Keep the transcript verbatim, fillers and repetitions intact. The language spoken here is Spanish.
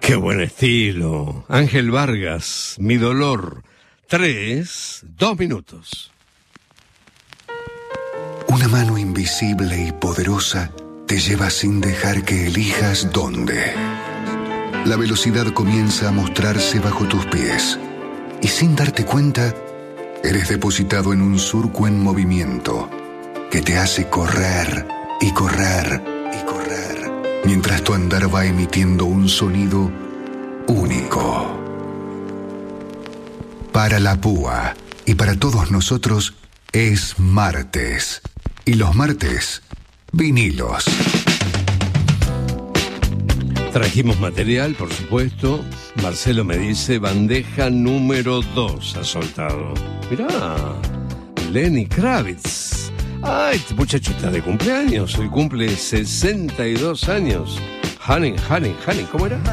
Qué buen estilo. Ángel Vargas, Mi dolor. Tres, dos minutos. Una mano invisible y poderosa te lleva sin dejar que elijas dónde. La velocidad comienza a mostrarse bajo tus pies y sin darte cuenta, eres depositado en un surco en movimiento que te hace correr y correr y correr, mientras tu andar va emitiendo un sonido único. Para la púa y para todos nosotros es martes. Y los martes, vinilos. Trajimos material, por supuesto. Marcelo me dice, bandeja número dos ha soltado. Mirá, Lenny Kravitz. Ah, este muchacho está de cumpleaños. Hoy cumple sesenta y dos años. Honey, honey, honey, ¿cómo era?